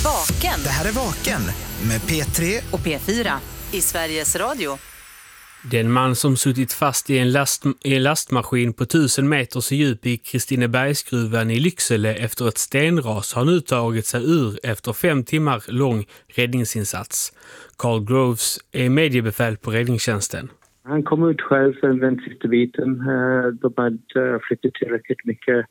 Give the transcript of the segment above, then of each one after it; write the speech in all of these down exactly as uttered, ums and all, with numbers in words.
Vaken. Det här är Vaken med P tre och P fyra i Sveriges Radio. Den man som suttit fast i en, last, i en lastmaskin på tusen meters djup i Kristinebergsgruvan i Lycksele efter ett stenras har nu tagit sig ur efter fem timmar lång räddningsinsats. Carl Groves är mediebefäl på räddningstjänsten. Han kom ut själv sen den sista biten. De hade flyttat tillräckligt mycket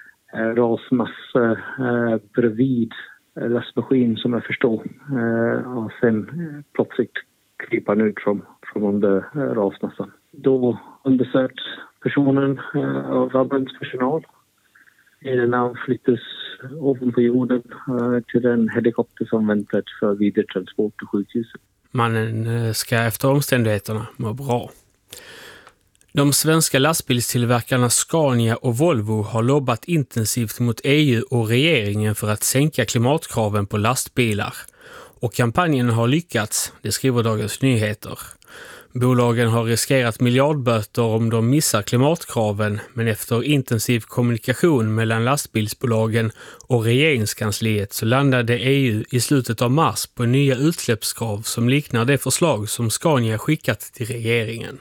rasmassa bredvid lastmaskin som jag förstår. Och sen plötsligt kryper han ut från, från under rasmassan. Då undersökt personen av ambulanspersonal. Innan flyttas ovanpå jorden till en helikopter som väntat för vidare transport till sjukhuset. Mannen ska efter omständigheterna må bra. De svenska lastbilstillverkarna Scania och Volvo har lobbat intensivt mot E U och regeringen för att sänka klimatkraven på lastbilar. Och kampanjen har lyckats, det skriver Dagens Nyheter. Bolagen har riskerat miljardböter om de missar klimatkraven, men efter intensiv kommunikation mellan lastbilsbolagen och regeringskansliet så landade E U i slutet av mars på nya utsläppskrav som liknar det förslag som Scania skickat till regeringen.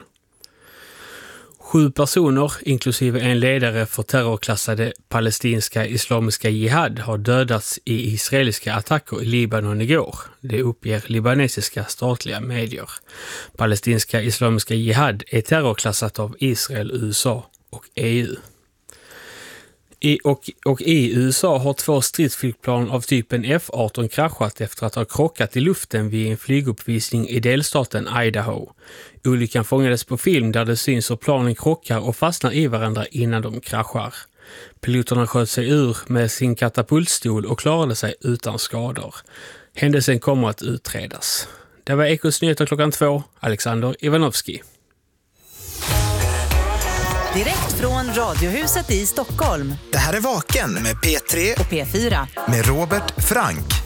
Sju personer, inklusive en ledare för terrorklassade palestinska islamiska jihad, har dödats i israeliska attacker i Libanon igår. Det uppger libanesiska statliga medier. Palestinska islamiska jihad är terrorklassat av Israel, U S A och E U. I och, och i U S A har två stridsflygplan av typen F arton kraschat efter att ha krockat i luften vid en flyguppvisning i delstaten Idaho. Olyckan fångades på film där det syns hur planen krockar och fastnar i varandra innan de kraschar. Piloterna sköt sig ur med sin katapultstol och klarade sig utan skador. Händelsen kommer att utredas. Det var Ekos nyheter klockan två. Alexander Ivanovski. Direkt från Radiohuset i Stockholm. Det här är Vaken med P tre och P fyra med Robert Frank.